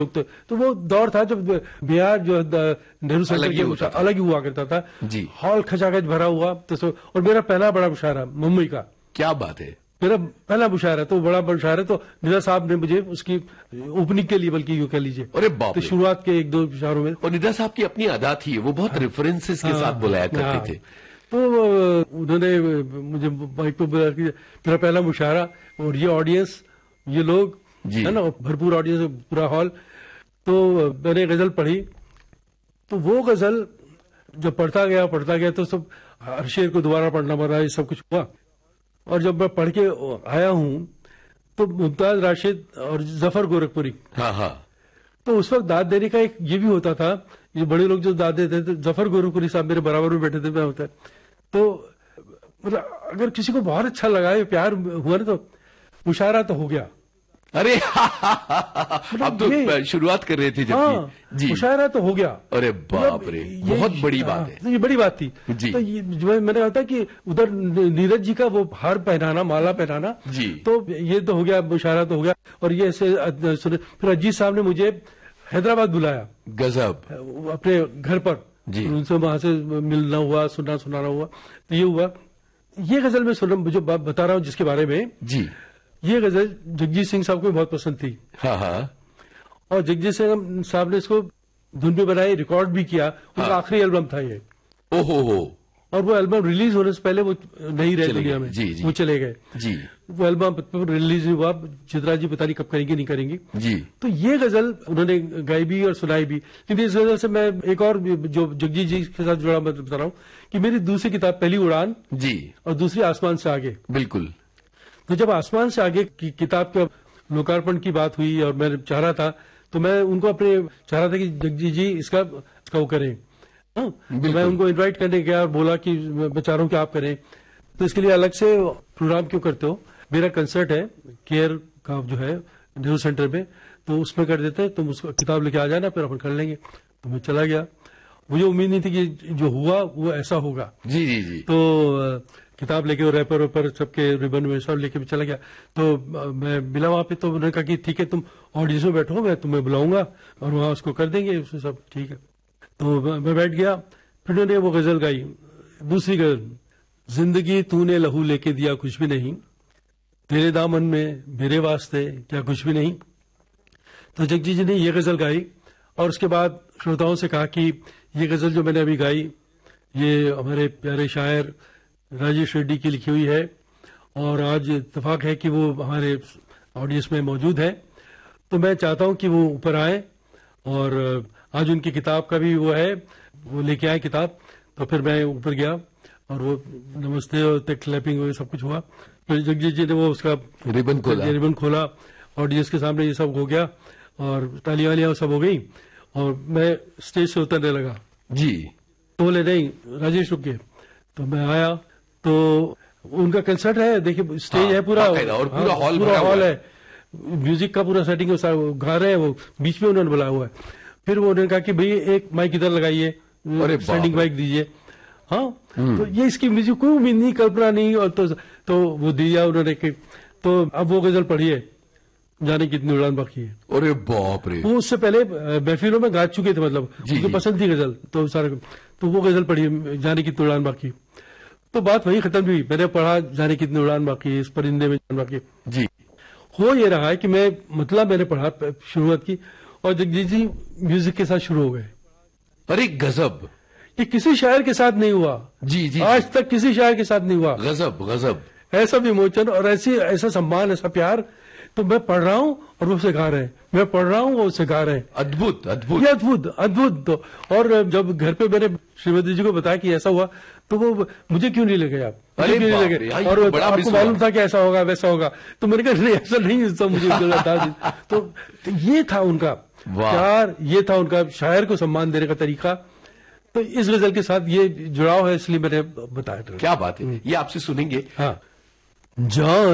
तो वो दौर था जब बिहार जो नेहरू सेंटर के अलग ही हुआ करता था जी। हॉल खचाखच भरा हुआ। तो और मेरा पहला बड़ा मुशायरा मुंबई का। क्या बात है। मेरा पहला मुशायरा तो बड़ा मुशायरा तो निदा साहब ने मुझे उसकी ओपनिंग के लिए बल्कि यूं कह लीजिए। अरे बाप तो शुरुआत के 1-2 मुशायरों में। और निदा साहब की अपनी अदा थी, वो बहुत रेफरेंसेस के साथ बुलाया करते थे। तो उन्होंने मुझे माइक पे बुलाया कि मेरा पहला मुशायरा और ये ऑडियंस, ये लोग है ना, भरपूर ऑडियंस, पूरा हॉल। तो मैंने गजल पढ़ी। तो वो गजल जब पढ़ता गया तो सब हर शेर को दोबारा पढ़ना पड़ा, ये सब कुछ हुआ। और जब मैं पढ़ के आया हूं तो मुमताज राशिद और जफर गोरखपुरी, हाँ हाँ, तो उस वक्त दाद देने का एक ये भी होता था, ये बड़े लोग जो दाद देते थे, जफर गोरखपुरी साहब मेरे बराबर में बैठे थे, मैं होता है। तो मतलब अगर किसी को बहुत अच्छा लगा, प्यार हुआ ना, तो मुशायरा तो हो गया। अरे अब तो शुरुआत कर रहे थे जबकि जी, मुशायरा तो हो गया। अरे बाप रे, बहुत बड़ी बात है। तो ये बड़ी बात थी जी। तो ये जो मैंने कहा था कि उधर नीरज जी का वो हार पहनाना, माला पहनाना जी, तो ये तो हो गया, मुशायरा तो हो गया। और ये ऐसे सुने, फिर अजीत साहब ने मुझे हैदराबाद बुलाया, गजब, अपने घर पर जी। उनसे वहां से मिलना हुआ, सुनाना हुआ। तो ये हुआ। ये गजल में सुन जो बता रहा हूँ जिसके बारे में जी, ये गजल जगजीत सिंह साहब को बहुत पसंद थी। हाँ हाँ। और जगजीत सिंह साहब ने इसको धुन पे बनाई, रिकॉर्ड भी किया। उनका आखिरी एल्बम था ये। ओहो। और वो एल्बम रिलीज होने से पहले वो नहीं रहे दुनिया में, जी, जी, वो चले गए जी। वो एल्बम रिलीज हुआ, चित्रा जी पता नहीं कब करेंगी, नहीं करेंगी जी। तो ये गजल उन्होंने गाई भी और सुनाई भी। लेकिन इस गजल से मैं एक और जो जगजीत जी के साथ जुड़ा मैं बता रहा हूँ कि मेरी दूसरी किताब पहली उड़ान जी, और दूसरी आसमान से आगे। बिल्कुल। तो जब आसमान से आगे की किताब का लोकार्पण की बात हुई और मैं चाह रहा था, तो मैं उनको अपने चाह रहा था कि जगजीत जी इसका वो करें। तो मैं उनको इनवाइट करने गया और बोला कि मैं चाह रहा हूं कि आप करें। तो इसके लिए अलग से प्रोग्राम क्यों करते हो, मेरा कंसर्ट है केयर का जो है नेहरू सेंटर में, तो उसमें कर देते हैं, तुम उसको किताब लेके आ जाना, फिर अपन कर लेंगे। तो मैं चला गया। मुझे उम्मीद नहीं थी कि जो हुआ वो ऐसा होगा। जी जी जी। तो किताब लेके और रैपर वेपर सबके रिबन में सब लेके चला गया। तो मैं मिला वहां पे, तो उन्होंने कहा कि ठीक है, तुम ऑडियंस में बैठो, मैं तुम्हें बुलाऊंगा और वहां उसको कर देंगे, उसमें सब ठीक है। तो मैं बैठ गया। फिर उन्होंने वो गजल गाई, दूसरी गजल, जिंदगी तूने लहू लेके दिया कुछ भी नहीं, तेरे दामन में मेरे वास्ते क्या कुछ भी नहीं। तो जगजीत जी ने ये गजल गाई और उसके बाद श्रोताओं से कहा कि ये गजल जो मैंने अभी गाई, ये हमारे प्यारे शायर राजेश रेड्डी की लिखी हुई है और आज इत्तेफाक है कि वो हमारे ऑडियंस में मौजूद है। तो मैं चाहता हूं कि वो ऊपर आए और आज उनकी किताब का भी वो है, वो लेके आए किताब। तो फिर मैं ऊपर गया और वो नमस्ते और क्लैपिंग वो सब कुछ हुआ। फिर जगजीत जी ने वो उसका रिबन खोला, ऑडियंस के सामने ये सब हो गया और तालियां वालियां सब हो गई और मैं स्टेज से उतरने लगा जी। तो बोले नहीं राजेश रुक गए। तो मैं आया, तो उनका कंसर्ट है, देखिए स्टेज है पूरा और पूरा हॉल है, म्यूजिक का पूरा सेटिंग गा रहे हैं, वो बीच में उन्होंने बुलाया हुआ है। फिर वो उन्होंने कहा कि भाई एक माइक इधर लगाइए, स्टैंडिंग माइक दीजिए। हाँ, तो ये इसकी म्यूजिक कोई उम्मीद नहीं, कल्पना नहीं। और तो वो दिया उन्होंने। तो अब वो गजल पढ़िए, जाने कितनी उड़ान बाकी है। अरे बाप रे। वो उससे पहले महफिलों में गा चुके थे, मतलब उनको पसंद थी गजल, तो सारा तो वो गजल पढ़िए, जाने कितनी उड़ान बाकी। तो बात वही खत्म हुई। मैंने पढ़ा जाने कितनी उड़ान बाकी है, इस परिंदे में जान बाकी जी। हो ये रहा है कि मैंने पढ़ा शुरुआत की और जगजीत जी म्यूजिक के साथ शुरू हो गए। अरे गजब, ये किसी शायर के साथ नहीं हुआ जी जी, आज तक किसी शायर के साथ नहीं हुआ। गजब गजब, ऐसा विमोचन और ऐसा सम्मान, ऐसा प्यार। तो मैं पढ़ रहा हूँ और वो उसे गा रहे हैं, मैं पढ़ रहा हूँ वो उसे गा रहे हैं। अद्भुत अद्भुत, ये अद्भुत अद्भुत। तो और जब घर पे मैंने श्रीमती जी को बताया कि ऐसा हुआ, तो वो मुझे क्यों नहीं लगे आप, मुझे क्यों नहीं लगे, और आपको मालूम था कि ऐसा होगा वैसा होगा। तो मैंने कहा नहीं ऐसा नहीं, सब मुझे बता। तो ये था उनका प्यार, ये था उनका शायर को सम्मान देने का तरीका। तो इस गजल के साथ ये जुड़ाव है, इसलिए मैंने बताया। क्या बात है, ये आपसे सुनेंगे। हाँ, जान